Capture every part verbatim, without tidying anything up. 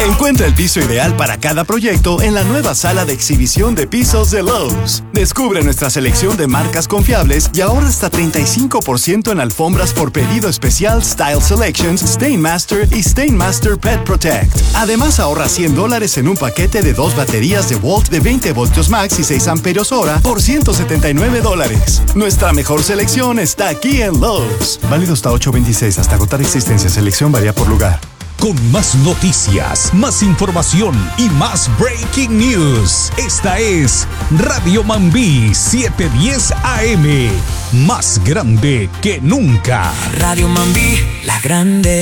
Encuentra el piso ideal para cada proyecto en la nueva sala de exhibición de pisos de Lowe's. Descubre nuestra selección de marcas confiables y ahorra hasta treinta y cinco por ciento en alfombras por pedido especial Style Selections, Stainmaster y Stainmaster Pet Protect. Además, ahorra cien dólares en un paquete de dos baterías de Volt de veinte voltios max y seis amperios hora por ciento setenta y nueve dólares. Nuestra mejor selección está aquí en Lowe's. Válido hasta ocho veintiséis. Hasta agotar existencia. Selección varía por lugar. Con más noticias, más información y más breaking news. Esta es Radio Mambí setecientos diez A M. Más grande que nunca. Radio Mambí, la grande.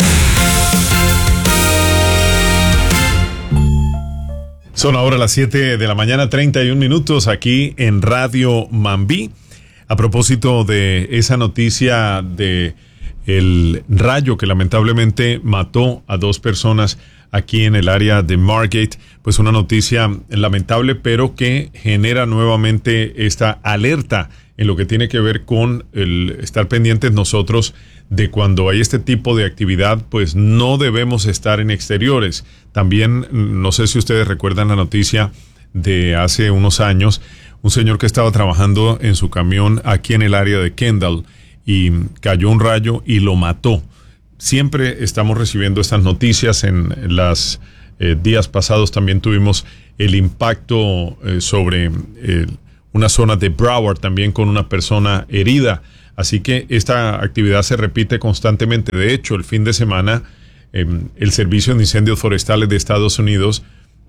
Son ahora las siete de la mañana, treinta y un minutos aquí en Radio Mambí. A propósito de esa noticia de el rayo que lamentablemente mató a dos personas aquí en el área de Margate, pues una noticia lamentable, pero que genera nuevamente esta alerta en lo que tiene que ver con el estar pendientes nosotros de cuando hay este tipo de actividad, pues no debemos estar en exteriores. También, no sé si ustedes recuerdan la noticia de hace unos años, un señor que estaba trabajando en su camión aquí en el área de Kendall y cayó un rayo y lo mató. Siempre estamos recibiendo estas noticias. En los eh, días pasados también tuvimos el impacto eh, sobre eh, una zona de Broward también con una persona herida. Así que esta actividad se repite constantemente. De hecho, el fin de semana eh, el Servicio de Incendios Forestales de Estados Unidos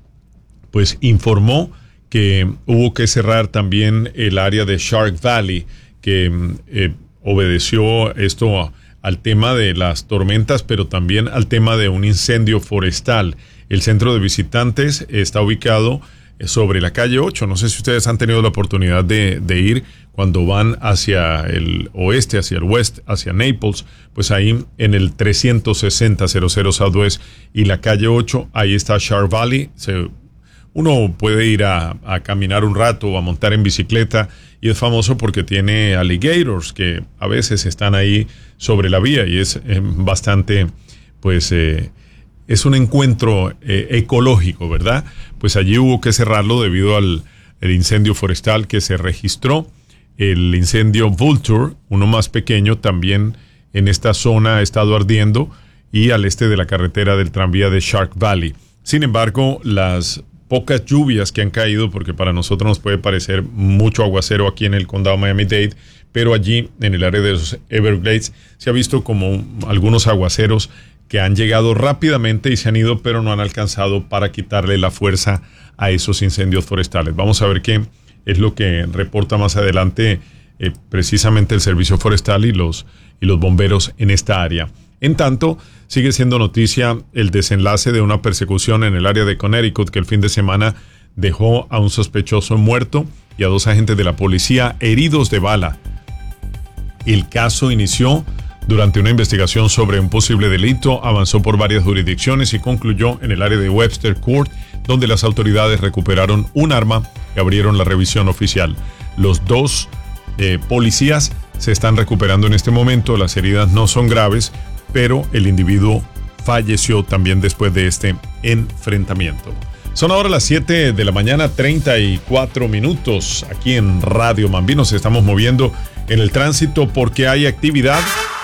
pues informó que hubo que cerrar también el área de Shark Valley, que eh, obedeció esto a, al tema de las tormentas, pero también al tema de un incendio forestal. El centro de visitantes está ubicado sobre la calle ocho. No sé si ustedes han tenido la oportunidad de, de ir cuando van hacia el oeste, hacia el west, hacia Naples, pues ahí en el trescientos sesenta cero cero Southwest y la calle ocho, ahí está Shark Valley. Se, uno puede ir a, a caminar un rato o a montar en bicicleta y es famoso porque tiene alligators que a veces están ahí sobre la vía y es eh, bastante, pues, eh, es un encuentro eh, ecológico, ¿verdad? Pues allí hubo que cerrarlo debido al el incendio forestal que se registró. El incendio Vulture, uno más pequeño, también en esta zona ha estado ardiendo y al este de la carretera del tranvía de Shark Valley. Sin embargo, las pocas lluvias que han caído, porque para nosotros nos puede parecer mucho aguacero aquí en el condado Miami-Dade, pero allí en el área de los Everglades se ha visto como algunos aguaceros que han llegado rápidamente y se han ido, pero no han alcanzado para quitarle la fuerza a esos incendios forestales. Vamos a ver qué es lo que reporta más adelante eh, precisamente el Servicio Forestal y los, y los bomberos en esta área. En tanto, sigue siendo noticia el desenlace de una persecución en el área de Connecticut que el fin de semana dejó a un sospechoso muerto y a dos agentes de la policía heridos de bala. El caso inició durante una investigación sobre un posible delito, avanzó por varias jurisdicciones y concluyó en el área de Webster Court, donde las autoridades recuperaron un arma y abrieron la revisión oficial. Los dos eh, policías se están recuperando en este momento, las heridas no son graves, pero el individuo falleció también después de este enfrentamiento. Son ahora las siete de la mañana, treinta y cuatro minutos. Aquí en Radio Mambí nos estamos moviendo en el tránsito porque hay actividad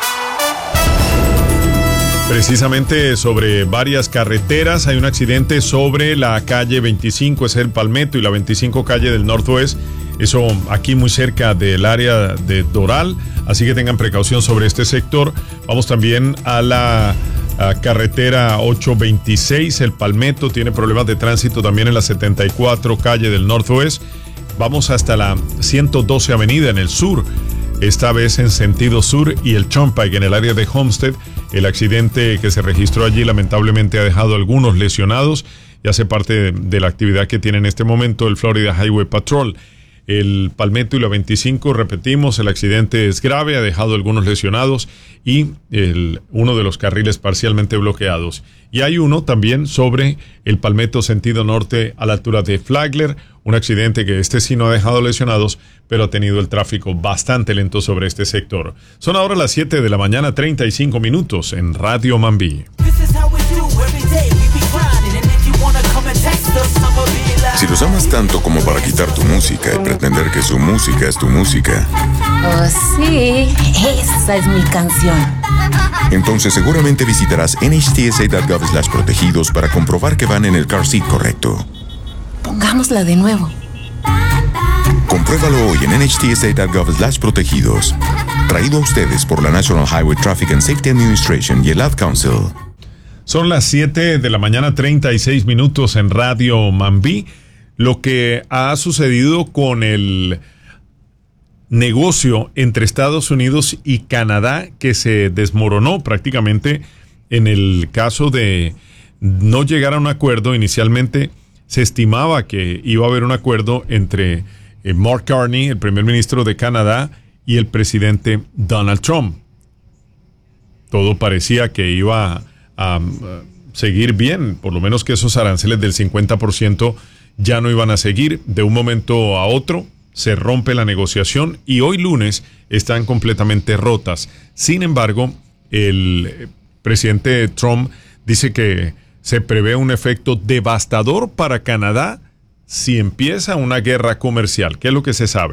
precisamente sobre varias carreteras. Hay un accidente sobre la calle veinticinco, es el Palmetto y la veinticinco calle del Northwest. Eso aquí muy cerca del área de Doral, así que tengan precaución sobre este sector. Vamos también a la a carretera ochocientos veintiséis, el Palmetto tiene problemas de tránsito también en la setenta y cuatro calle del Northwest. Vamos hasta la ciento doce avenida en el sur, esta vez en sentido sur, y el Turnpike en el área de Homestead. El accidente que se registró allí lamentablemente ha dejado algunos lesionados y hace parte de la actividad que tiene en este momento el Florida Highway Patrol. El Palmetto y la veinticinco, repetimos, el accidente es grave, ha dejado algunos lesionados y el, uno de los carriles parcialmente bloqueados. Y hay uno también sobre el Palmetto sentido norte a la altura de Flagler, un accidente que este sí no ha dejado lesionados, pero ha tenido el tráfico bastante lento sobre este sector. Son ahora las siete de la mañana, treinta y cinco minutos en Radio Mambí. tanto como para quitar tu música y pretender que su música es tu música. Oh, sí, esa es mi canción. Entonces seguramente visitarás N H T S A punto gov slash protegidos para comprobar que van en el car seat correcto. Pongámosla de nuevo. Compruébalo hoy en N H T S A punto gov slash protegidos. Traído a ustedes por la National Highway Traffic and Safety Administration y el Ad Council. Son las siete de la mañana, treinta y seis minutos en Radio Mambí. Lo que ha sucedido con el negocio entre Estados Unidos y Canadá, que se desmoronó prácticamente en el caso de no llegar a un acuerdo. Inicialmente se estimaba que iba a haber un acuerdo entre eh, Mark Carney, el primer ministro de Canadá, y el presidente Donald Trump. Todo parecía que iba a, a seguir bien, por lo menos que esos aranceles del cincuenta por ciento ya no iban a seguir. De un momento a otro se rompe la negociación y hoy lunes están completamente rotas. Sin embargo, el presidente Trump dice que se prevé un efecto devastador para Canadá si empieza una guerra comercial. ¿Qué es lo que se sabe?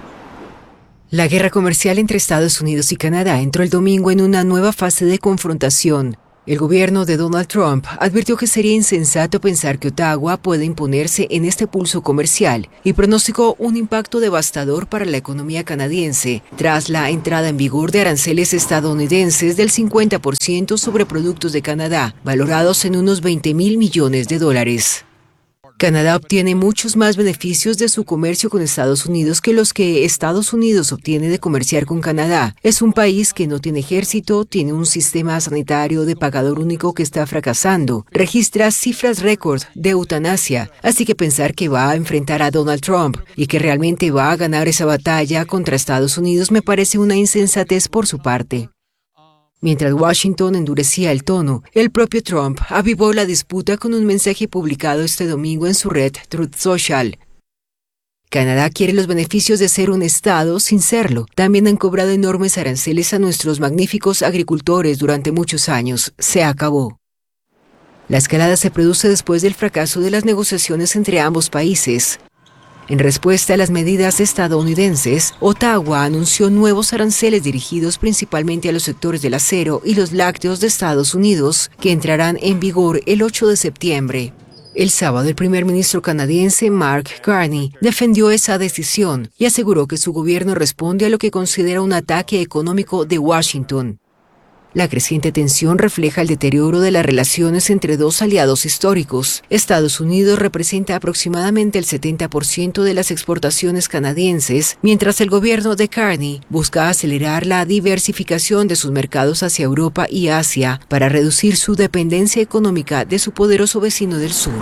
La guerra comercial entre Estados Unidos y Canadá entró el domingo en una nueva fase de confrontación. El gobierno de Donald Trump advirtió que sería insensato pensar que Ottawa puede imponerse en este pulso comercial y pronosticó un impacto devastador para la economía canadiense tras la entrada en vigor de aranceles estadounidenses del cincuenta por ciento sobre productos de Canadá, valorados en unos veinte mil millones de dólares. Canadá obtiene muchos más beneficios de su comercio con Estados Unidos que los que Estados Unidos obtiene de comerciar con Canadá. Es un país que no tiene ejército, tiene un sistema sanitario de pagador único que está fracasando, registra cifras récord de eutanasia, así que pensar que va a enfrentar a Donald Trump y que realmente va a ganar esa batalla contra Estados Unidos me parece una insensatez por su parte. Mientras Washington endurecía el tono, el propio Trump avivó la disputa con un mensaje publicado este domingo en su red Truth Social. Canadá quiere los beneficios de ser un estado sin serlo. También han cobrado enormes aranceles a nuestros magníficos agricultores durante muchos años. Se acabó. La escalada se produce después del fracaso de las negociaciones entre ambos países. En respuesta a las medidas estadounidenses, Ottawa anunció nuevos aranceles dirigidos principalmente a los sectores del acero y los lácteos de Estados Unidos, que entrarán en vigor el ocho de septiembre. El sábado, el primer ministro canadiense Mark Carney defendió esa decisión y aseguró que su gobierno responde a lo que considera un ataque económico de Washington. La creciente tensión refleja el deterioro de las relaciones entre dos aliados históricos. Estados Unidos representa aproximadamente el setenta por ciento de las exportaciones canadienses, mientras el gobierno de Carney busca acelerar la diversificación de sus mercados hacia Europa y Asia para reducir su dependencia económica de su poderoso vecino del sur.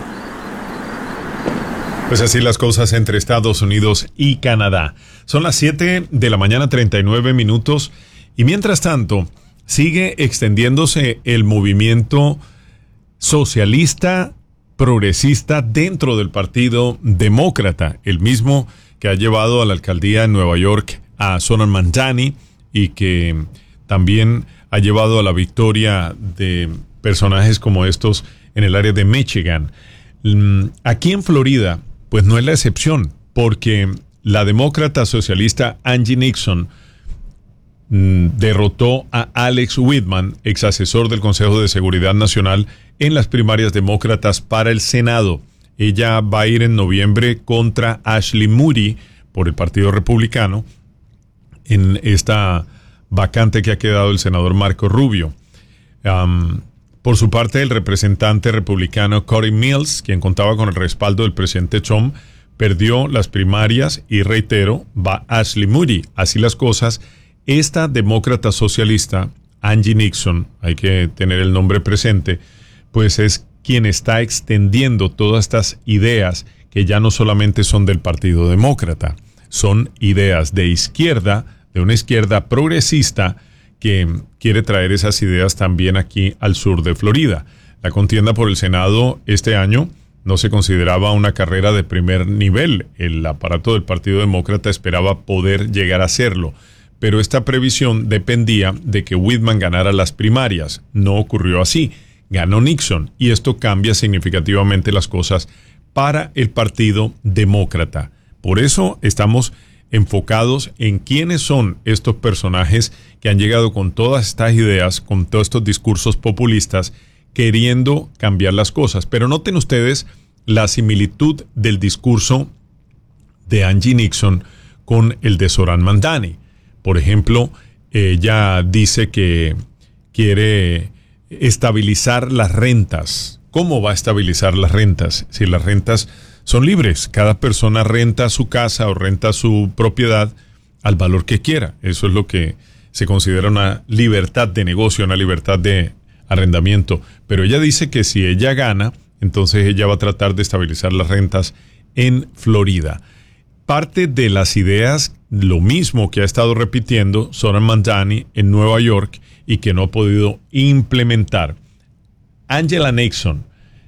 Pues así las cosas entre Estados Unidos y Canadá. Son las siete de la mañana, treinta y nueve minutos, y mientras tanto sigue extendiéndose el movimiento socialista progresista dentro del Partido Demócrata, el mismo que ha llevado a la alcaldía en Nueva York a Zoran Manjani y que también ha llevado a la victoria de personajes como estos en el área de Michigan. Aquí en Florida, pues no es la excepción, porque la demócrata socialista Angie Nixon derrotó a Alex Whitman, ex asesor del Consejo de Seguridad Nacional, en las primarias demócratas para el Senado. Ella va a ir en noviembre contra Ashley Moody por el Partido Republicano en esta vacante que ha quedado el senador Marco Rubio. Um, por su parte, el representante republicano Cory Mills, quien contaba con el respaldo del presidente Trump, perdió las primarias y, reitero, va Ashley Moody. Así las cosas. Esta demócrata socialista, Angie Nixon, hay que tener el nombre presente, pues es quien está extendiendo todas estas ideas que ya no solamente son del Partido Demócrata, son ideas de izquierda, de una izquierda progresista que quiere traer esas ideas también aquí al sur de Florida. La contienda por el Senado este año no se consideraba una carrera de primer nivel. El aparato del Partido Demócrata esperaba poder llegar a hacerlo. Pero esta previsión dependía de que Whitman ganara las primarias. No ocurrió así. Ganó Nixon y esto cambia significativamente las cosas para el Partido Demócrata. Por eso estamos enfocados en quiénes son estos personajes que han llegado con todas estas ideas, con todos estos discursos populistas, queriendo cambiar las cosas. Pero noten ustedes la similitud del discurso de Angie Nixon con el de Zohran Mamdani. Por ejemplo, ella dice que quiere estabilizar las rentas. ¿Cómo va a estabilizar las rentas? Si las rentas son libres, cada persona renta su casa o renta su propiedad al valor que quiera. Eso es lo que se considera una libertad de negocio, una libertad de arrendamiento. Pero ella dice que si ella gana, entonces ella va a tratar de estabilizar las rentas en Florida. Parte de las ideas, lo mismo que ha estado repitiendo Zohran Mamdani en Nueva York y que no ha podido implementar. Angela Nixon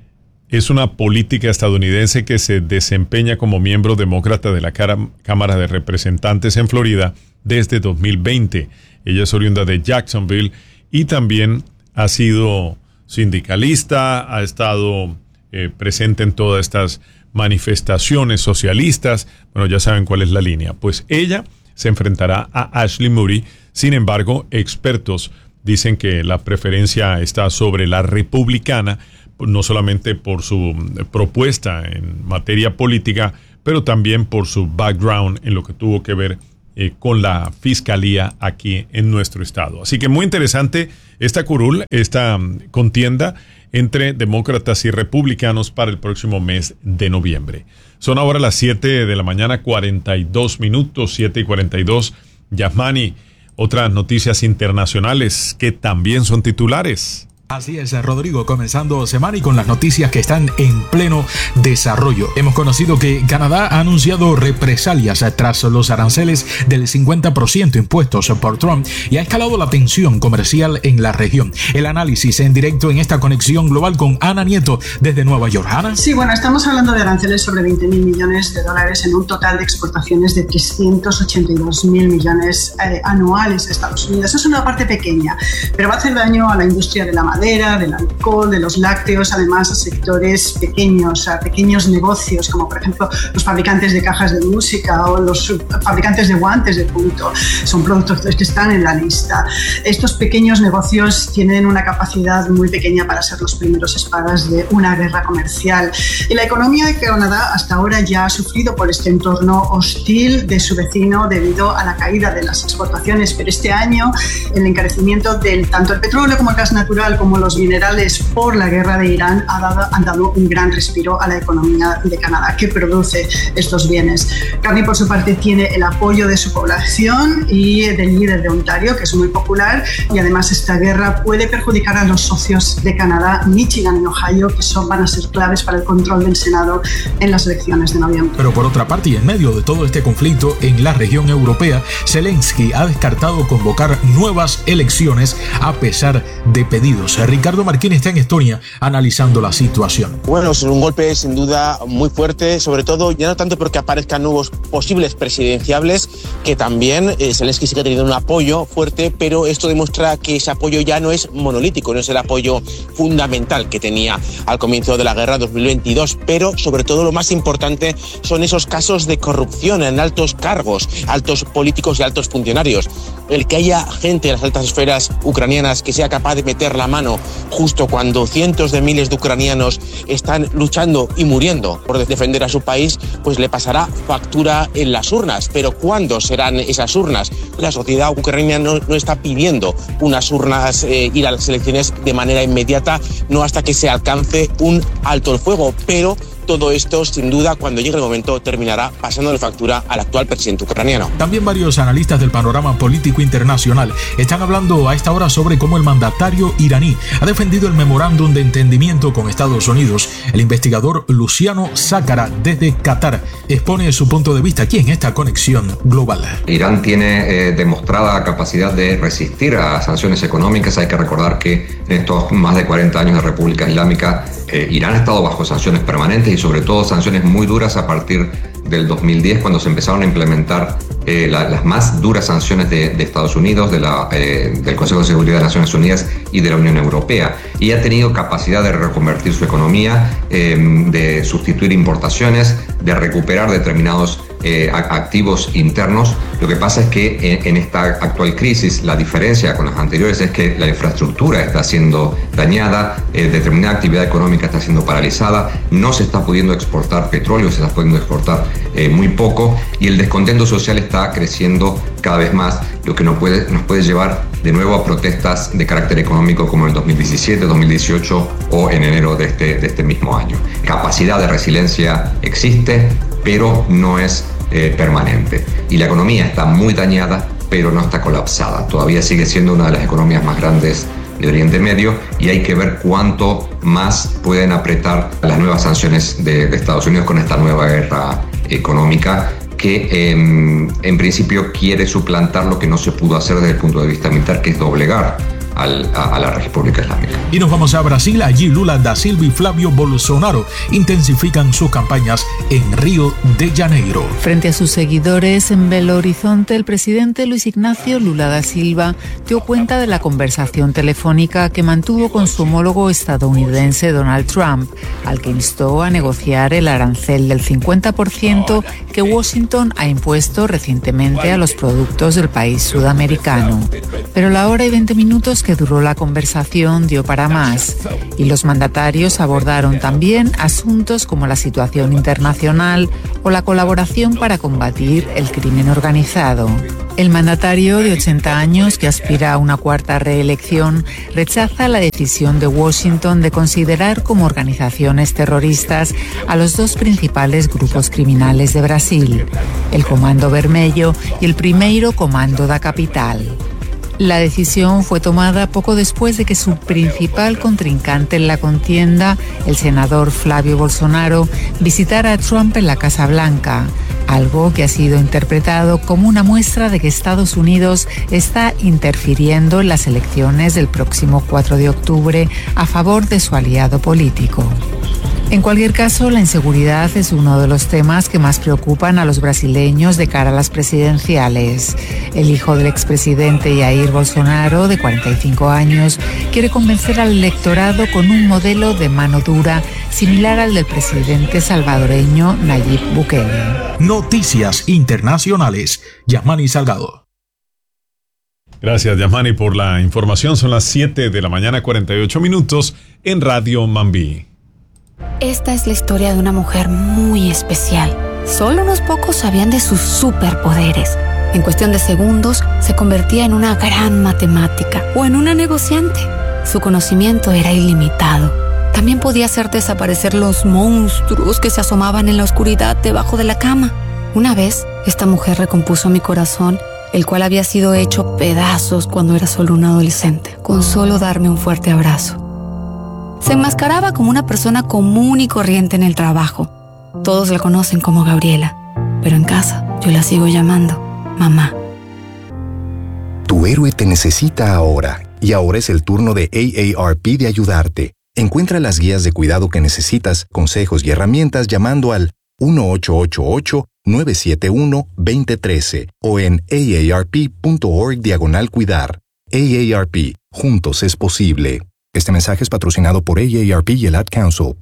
es una política estadounidense que se desempeña como miembro demócrata de la Cámara de Representantes en Florida desde dos mil veinte. Ella es oriunda de Jacksonville y también ha sido sindicalista, ha estado eh, presente en todas estas manifestaciones socialistas. Bueno, ya saben cuál es la línea. Pues ella se enfrentará a Ashley Moody. Sin embargo, expertos dicen que la preferencia está sobre la republicana, no solamente por su propuesta en materia política, pero también por su background en lo que tuvo que ver eh, con la fiscalía aquí en nuestro estado. Así que muy interesante esta curul, esta um, contienda entre demócratas y republicanos para el próximo mes de noviembre. Son ahora las siete de la mañana, cuarenta y dos minutos, siete y cuarenta y dos. Yasmani, otras noticias internacionales que también son titulares. Así es, Rodrigo, comenzando semana y con las noticias que están en pleno desarrollo. Hemos conocido que Canadá ha anunciado represalias tras los aranceles del cincuenta por ciento impuestos por Trump y ha escalado la tensión comercial en la región. El análisis en directo en esta conexión global con Ana Nieto desde Nueva York. Ana. Sí, bueno, estamos hablando de aranceles sobre veinte mil millones de dólares en un total de exportaciones de trescientos ochenta y dos mil millones eh, anuales a Estados Unidos. Es una parte pequeña, pero va a hacer daño a la industria de la madera, del alcohol, de los lácteos, además a sectores pequeños, a pequeños negocios, como por ejemplo los fabricantes de cajas de música o los fabricantes de guantes de punto. Son productos que están en la lista. Estos pequeños negocios tienen una capacidad muy pequeña para ser los primeros espadas de una guerra comercial. Y la economía de Canadá hasta ahora ya ha sufrido por este entorno hostil de su vecino debido a la caída de las exportaciones, pero este año el encarecimiento del tanto el petróleo como el gas natural como los minerales por la guerra de Irán ha dado, han dado un gran respiro a la economía de Canadá, que produce estos bienes. Carney, por su parte, tiene el apoyo de su población y del líder de Ontario, que es muy popular, y además esta guerra puede perjudicar a los socios de Canadá, Michigan y Ohio, que son, van a ser claves para el control del Senado en las elecciones de noviembre. Pero por otra parte, y en medio de todo este conflicto en la región europea, Zelensky ha descartado convocar nuevas elecciones a pesar de pedidos. Ricardo Marquín está en Estonia analizando la situación. Bueno, es un golpe sin duda muy fuerte, sobre todo ya no tanto porque aparezcan nuevos posibles presidenciables, que también eh, Zelensky sigue teniendo un apoyo fuerte, pero esto demuestra que ese apoyo ya no es monolítico, no es el apoyo fundamental que tenía al comienzo de la guerra dos mil veintidós, pero sobre todo lo más importante son esos casos de corrupción en altos cargos, altos políticos y altos funcionarios. El que haya gente en las altas esferas ucranianas que sea capaz de meter la mano justo cuando cientos de miles de ucranianos están luchando y muriendo por defender a su país, pues le pasará factura en las urnas. Pero ¿cuándo serán esas urnas? La sociedad ucraniana no, no está pidiendo unas urnas, eh, ir a las elecciones de manera inmediata, no hasta que se alcance un alto el fuego, pero todo esto, sin duda, cuando llegue el momento, terminará pasando la factura al actual presidente ucraniano. También varios analistas del panorama político internacional están hablando a esta hora sobre cómo el mandatario iraní ha defendido el memorándum de entendimiento con Estados Unidos. El investigador Luciano Zácara, desde Qatar, expone su punto de vista aquí en esta conexión global. Irán tiene eh, demostrada capacidad de resistir a sanciones económicas. Hay que recordar que en estos más de cuarenta años de República Islámica, eh, Irán ha estado bajo sanciones permanentes y sobre todo sanciones muy duras a partir del dos mil diez, cuando se empezaron a implementar eh, la, las más duras sanciones de, de Estados Unidos, de la, eh, del Consejo de Seguridad de Naciones Unidas y de la Unión Europea. Y ha tenido capacidad de reconvertir su economía, eh, de sustituir importaciones, de recuperar determinados Eh, activos internos. Lo que pasa es que en, en esta actual crisis la diferencia con las anteriores es que la infraestructura está siendo dañada, eh, determinada actividad económica está siendo paralizada, no se está pudiendo exportar petróleo, se está pudiendo exportar eh, muy poco, y el descontento social está creciendo cada vez más, lo que nos puede, nos puede llevar de nuevo a protestas de carácter económico como en el dos mil diecisiete, dos mil dieciocho o en enero de este, de este mismo año. Capacidad de resiliencia existe, pero no es eh, permanente. Y la economía está muy dañada, pero no está colapsada. Todavía sigue siendo una de las economías más grandes de Oriente Medio, y hay que ver cuánto más pueden apretar las nuevas sanciones de, de Estados Unidos con esta nueva guerra económica que eh, en principio quiere suplantar lo que no se pudo hacer desde el punto de vista militar, que es doblegar Al, a, a la República Islámica. Y nos vamos a Brasil. Allí Lula da Silva y Flavio Bolsonaro intensifican sus campañas en Río de Janeiro. Frente a sus seguidores en Belo Horizonte, el presidente Luis Ignacio Lula da Silva dio cuenta de la conversación telefónica que mantuvo con su homólogo estadounidense Donald Trump, al que instó a negociar el arancel del cincuenta por ciento que Washington ha impuesto recientemente a los productos del país sudamericano. Pero la hora y veinte minutos que duró la conversación dio para más, y los mandatarios abordaron también asuntos como la situación internacional o la colaboración para combatir el crimen organizado. El mandatario de ochenta años, que aspira a una cuarta reelección, rechaza la decisión de Washington de considerar como organizaciones terroristas a los dos principales grupos criminales de Brasil, el Comando Vermelho y el Primeiro Comando da Capital. La decisión fue tomada poco después de que su principal contrincante en la contienda, el senador Flavio Bolsonaro, visitara a Trump en la Casa Blanca, algo que ha sido interpretado como una muestra de que Estados Unidos está interfiriendo en las elecciones del próximo cuatro de octubre a favor de su aliado político. En cualquier caso, la inseguridad es uno de los temas que más preocupan a los brasileños de cara a las presidenciales. El hijo del expresidente Jair Bolsonaro, de cuarenta y cinco años, quiere convencer al electorado con un modelo de mano dura similar al del presidente salvadoreño Nayib Bukele. Noticias internacionales. Yasmani Salgado. Gracias, Yasmani, por la información. Son las siete de la mañana, cuarenta y ocho minutos en Radio Mambí. Esta es la historia de una mujer muy especial. Solo unos pocos sabían de sus superpoderes. En cuestión de segundos, se convertía en una gran matemática o en una negociante. Su conocimiento era ilimitado. También podía hacer desaparecer los monstruos que se asomaban en la oscuridad debajo de la cama. Una vez, esta mujer recompuso mi corazón, el cual había sido hecho pedazos cuando era solo un adolescente, con solo darme un fuerte abrazo. Se enmascaraba como una persona común y corriente en el trabajo. Todos la conocen como Gabriela, pero en casa yo la sigo llamando mamá. Tu héroe te necesita ahora, y ahora es el turno de A A R P de ayudarte. Encuentra las guías de cuidado que necesitas, consejos y herramientas llamando al uno ocho ocho ocho, nueve siete uno, dos cero uno tres o en aarp.org diagonal cuidar. A A R P, juntos es posible. Este mensaje es patrocinado por A A R P y el Ad Council.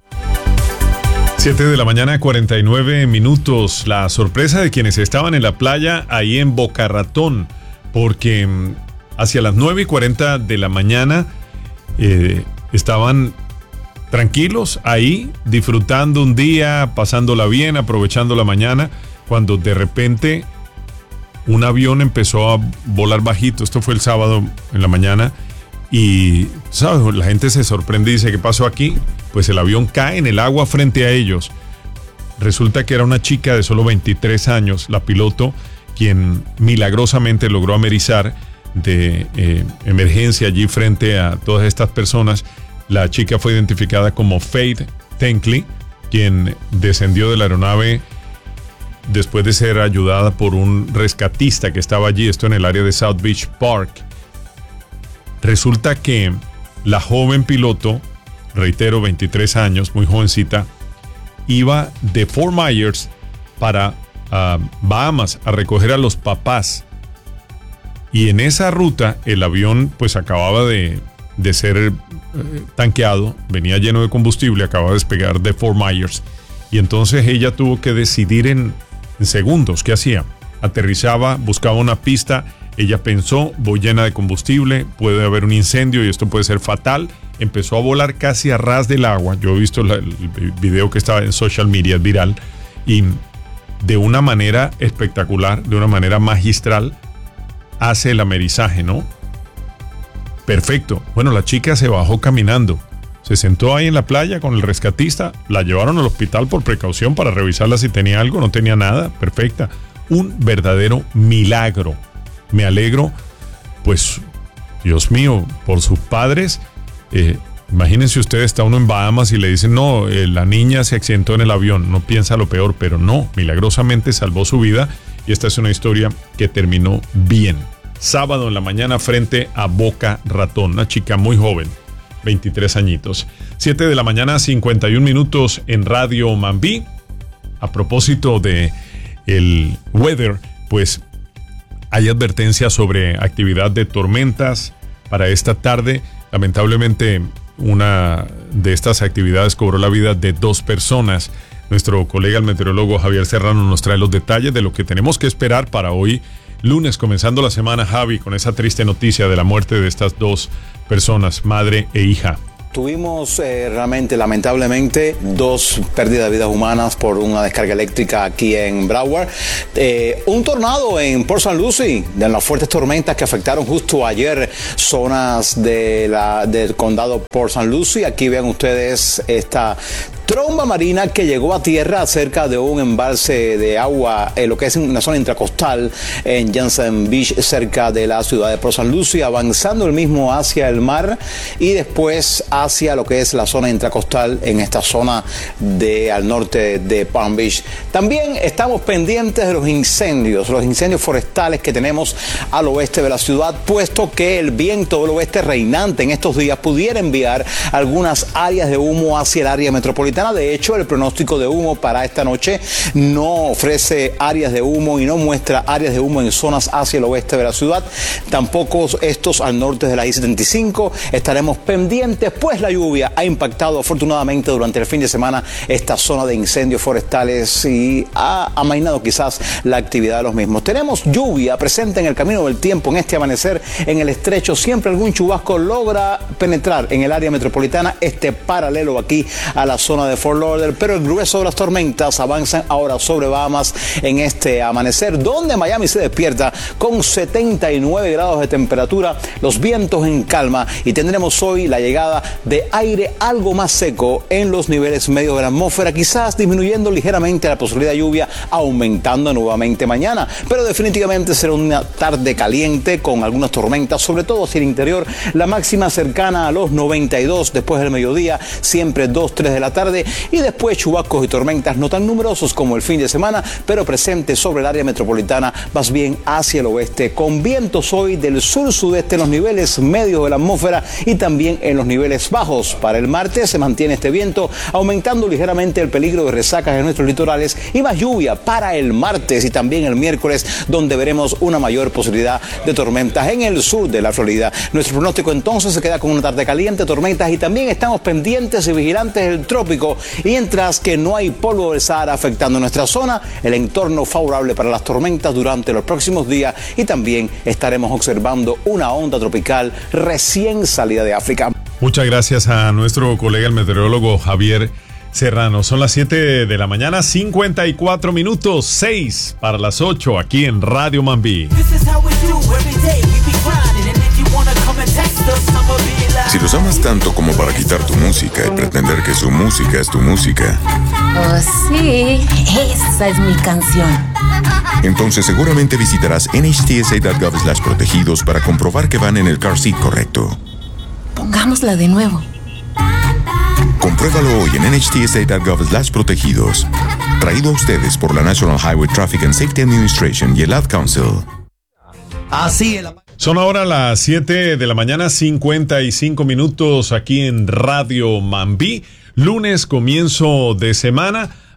siete de la mañana, cuarenta y nueve minutos. La sorpresa de quienes estaban en la playa ahí en Boca Ratón, porque hacia las nueve y cuarenta de la mañana eh, estaban tranquilos ahí, disfrutando un día, pasándola bien, aprovechando la mañana, cuando de repente un avión empezó a volar bajito. Esto fue el sábado en la mañana. Y, ¿sabes? La gente se sorprende y dice, ¿qué pasó aquí? Pues el avión cae en el agua frente a ellos. Resulta que era una chica de solo veintitrés años, la piloto, quien milagrosamente logró amerizar de eh, emergencia allí frente a todas estas personas. La chica fue identificada como Faith Tankley, quien descendió de la aeronave después de ser ayudada por un rescatista que estaba allí, esto en el área de South Beach Park. Resulta que la joven piloto, reitero, veintitrés años, muy jovencita, iba de Fort Myers para uh, Bahamas a recoger a los papás. Y en esa ruta el avión pues acababa de, de ser eh, tanqueado, venía lleno de combustible, acababa de despegar de Fort Myers. Y entonces ella tuvo que decidir en, en segundos qué hacía. Aterrizaba, buscaba una pista, ella pensó, voy llena de combustible, puede haber un incendio y esto puede ser fatal. Empezó a volar casi a ras del agua. Yo he visto la, el video que estaba en social media, es viral, y de una manera espectacular, de una manera magistral, hace el amerizaje, ¿no? Perfecto. Bueno, la chica se bajó caminando, se sentó ahí en la playa con el rescatista, la llevaron al hospital por precaución para revisarla si tenía algo, no tenía nada, perfecta. Un verdadero milagro. Me alegro, pues, Dios mío, por sus padres. Eh, imagínense ustedes, está uno en Bahamas y le dicen, no, eh, la niña se accidentó en el avión, no piensa lo peor, pero no, milagrosamente salvó su vida. Y esta es una historia que terminó bien. Sábado en la mañana frente a Boca Ratón, una chica muy joven, veintitrés añitos. siete de la mañana, cincuenta y un minutos en Radio Mambí. A propósito de el weather, pues hay advertencias sobre actividad de tormentas para esta tarde. Lamentablemente, una de estas actividades cobró la vida de dos personas. Nuestro colega el meteorólogo Javier Serrano nos trae los detalles de lo que tenemos que esperar para hoy, lunes, comenzando la semana, Javi, con esa triste noticia de la muerte de estas dos personas, madre e hija. Tuvimos eh, realmente, lamentablemente, dos pérdidas de vidas humanas por una descarga eléctrica aquí en Broward. Eh, un tornado en Port Saint Lucie, de las fuertes tormentas que afectaron justo ayer zonas de la, del condado Port Saint Lucie. Aquí vean ustedes esta tromba marina que llegó a tierra cerca de un embalse de agua, en lo que es una zona intracostal en Jansen Beach, cerca de la ciudad de Port Saint Lucie, avanzando el mismo hacia el mar y después hacia lo que es la zona intracostal en esta zona de al norte de Palm Beach. También estamos pendientes de los incendios, los incendios forestales que tenemos al oeste de la ciudad, puesto que el viento del oeste reinante en estos días pudiera enviar algunas áreas de humo hacia el área metropolitana. De hecho, el pronóstico de humo para esta noche no ofrece áreas de humo y no muestra áreas de humo en zonas hacia el oeste de la ciudad. Tampoco estos al norte de la I setenta y cinco. Estaremos pendientes, pues la lluvia ha impactado afortunadamente durante el fin de semana esta zona de incendios forestales y ha amainado quizás la actividad de los mismos. Tenemos lluvia presente en el camino del tiempo en este amanecer en el estrecho. Siempre algún chubasco logra penetrar en el área metropolitana, este paralelo aquí a la zona de Fort Lauderdale, pero el grueso de las tormentas avanzan ahora sobre Bahamas en este amanecer, donde Miami se despierta con setenta y nueve grados de temperatura, los vientos en calma y tendremos hoy la llegada de aire algo más seco en los niveles medios de la atmósfera, quizás disminuyendo ligeramente la posibilidad de lluvia, aumentando nuevamente mañana, pero definitivamente será una tarde caliente con algunas tormentas, sobre todo hacia el interior, la máxima cercana a los noventa y dos después del mediodía, siempre dos, tres de la tarde, y después chubascos y tormentas no tan numerosos como el fin de semana, pero presentes sobre el área metropolitana, más bien hacia el oeste, con vientos hoy del sur-sudeste en los niveles medios de la atmósfera y también en los niveles bajos. Para el martes se mantiene este viento, aumentando ligeramente el peligro de resacas en nuestros litorales y más lluvia para el martes y también el miércoles, donde veremos una mayor posibilidad de tormentas en el sur de la Florida. Nuestro pronóstico entonces se queda con una tarde caliente, tormentas y también estamos pendientes y vigilantes del trópico. Y mientras que no hay polvo del Sahara afectando nuestra zona, el entorno favorable para las tormentas durante los próximos días y también estaremos observando una onda tropical recién salida de África. Muchas gracias a nuestro colega el meteorólogo Javier Serrano. Son las siete de la mañana, cincuenta y cuatro minutos, seis para las ocho aquí en Radio Mambí. Si los amas tanto como para quitar tu música y pretender que su música es tu música. Oh, sí, esa es mi canción. Entonces seguramente visitarás N H T S A punto gov slash protegidos para comprobar que van en el car seat correcto. Pongámosla de nuevo. Compruébalo hoy en N H T S A punto gov slash protegidos. Traído a ustedes por la National Highway Traffic and Safety Administration y el Ad Council. Así es. Son ahora las siete de la mañana, cincuenta y cinco minutos aquí en Radio Mambí. Lunes, comienzo de semana.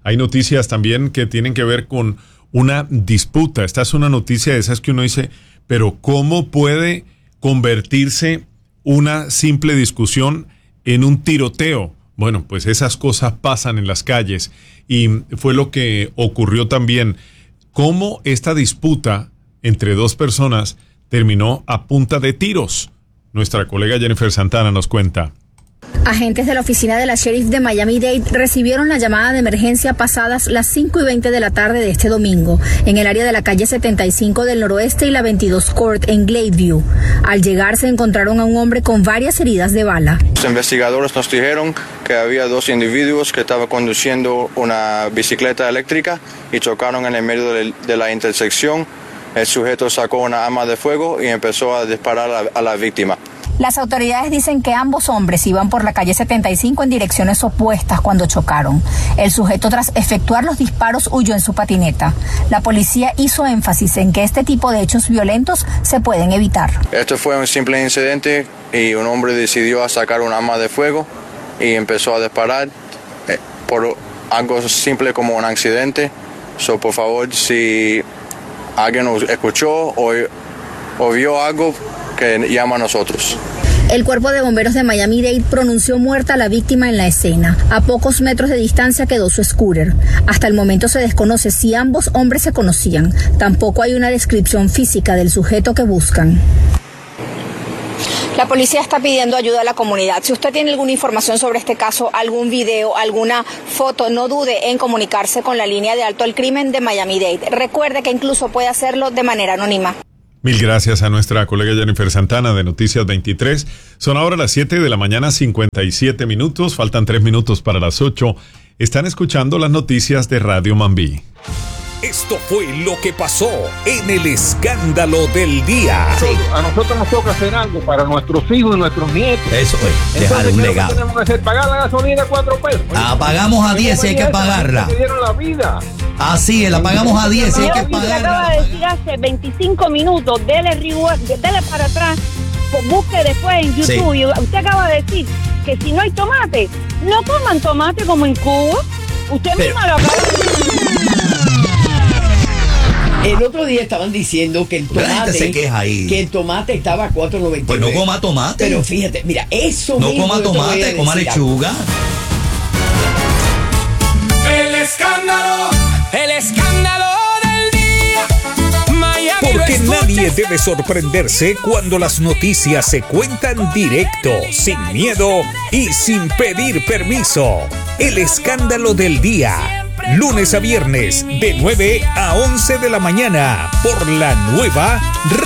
hay noticias también que tienen que ver con una disputa. Esta es una noticia de esas que uno dice, pero ¿cómo puede convertirse una simple discusión en un tiroteo? Bueno, pues esas cosas pasan en las calles y fue lo que ocurrió también. Cómo esta disputa entre dos personas terminó a punta de tiros. Nuestra colega Jennifer Santana nos cuenta. Agentes de la oficina de la sheriff de Miami-Dade recibieron la llamada de emergencia pasadas las cinco y veinte de la tarde de este domingo, en el área de la calle setenta y cinco del noroeste y la veintidós Court en Glades. Al llegar se encontraron a un hombre con varias heridas de bala. Los investigadores nos dijeron que había dos individuos que estaban conduciendo una bicicleta eléctrica y chocaron en el medio de, de la intersección. El sujeto sacó una arma de fuego y empezó a disparar a la, a la víctima. Las autoridades dicen que ambos hombres iban por la calle setenta y cinco en direcciones opuestas cuando chocaron. El sujeto, tras efectuar los disparos, huyó en su patineta. La policía hizo énfasis en que este tipo de hechos violentos se pueden evitar. Esto fue un simple incidente y un hombre decidió sacar un arma de fuego y empezó a disparar eh, por algo simple como un accidente. So, por favor, si alguien nos escuchó o, o vio algo, que llama a nosotros. El cuerpo de bomberos de Miami-Dade pronunció muerta a la víctima en la escena. A pocos metros de distancia quedó su scooter. Hasta el momento se desconoce si ambos hombres se conocían. Tampoco hay una descripción física del sujeto que buscan. La policía está pidiendo ayuda a la comunidad. Si usted tiene alguna información sobre este caso, algún video, alguna foto, no dude en comunicarse con la línea de alto al crimen de Miami-Dade. Recuerde que incluso puede hacerlo de manera anónima. Mil gracias a nuestra colega Jennifer Santana de Noticias veintitrés. Son ahora las siete de la mañana, cincuenta y siete minutos. Faltan tres minutos para las ocho. Están escuchando las noticias de Radio Mambí. Esto fue lo que pasó en el escándalo del día. A nosotros nos toca hacer algo para nuestros hijos y nuestros nietos. Eso es, dejar un legado. ¿Qué tenemos que hacer? ¿Pagar la gasolina a cuatro pesos? La pagamos a diez y hay que pagarla. Que dieron la vida. Así es, la pagamos a diez y hay que pagarla. Acaba de decir hace veinticinco minutos, dele, reward, dele para atrás, busque después en YouTube. Sí. Usted acaba de decir que si no hay tomate, no coman tomate como en Cuba. Usted Pero... misma lo acaba de decir. El otro día estaban diciendo que el tomate se queja ahí. que el tomate estaba a cuatro noventa y nueve. Pues no coma tomate. Pero fíjate, mira, eso no mismo coma tomate, coma lechuga. El escándalo, el escándalo del día. Miami. Porque nadie debe sorprenderse cuando las noticias se cuentan directo, sin miedo y sin pedir permiso. El escándalo del día. Lunes a viernes, de nueve a once de la mañana, por la nueva